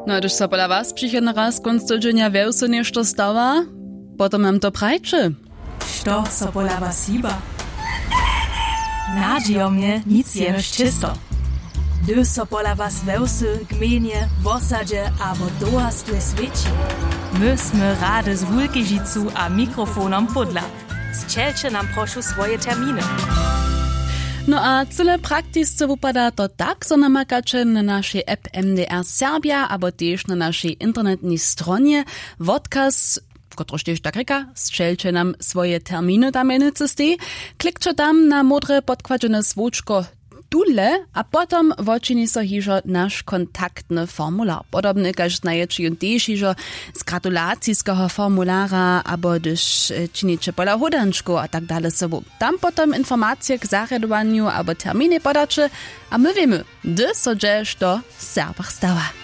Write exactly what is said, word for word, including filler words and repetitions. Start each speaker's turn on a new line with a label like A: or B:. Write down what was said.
A: No a když so pola was přichodny raz konc tygodnia wewsu nešto stawa, potom nam to prajče.
B: Što so pola was hiba? Nadzi o mnie nic jenoż czysto. Gdy so pola was wewsu, gmienie, w osadzie albo dołastwie świeci. Myśmy rady z Wulkižicu a mikrofonom podla. Zczelcie nam prošu swoje terminy.
A: No a cyle praktisce wypada to tak, so namakacie na naszej app M D R Serbia, abo też na naszej internetnej stronie wodkaz, kotruż też tak reka, strzelcie nam swoje terminy tam jenicysty, klikcie tam na modre podkładzione swóczko Dule, a potom wočini so hižo naš kontaktny formular. Podobny, kaž znajecie jun też hižo z gratulacijskiego formulara, abo gdyż činicie pola hodančku a tak dalej sobą. Tam potom informacje k zarядowaniu abo terminy podacie, a my wiemy, gdy so dzieje, što w Serbach stała.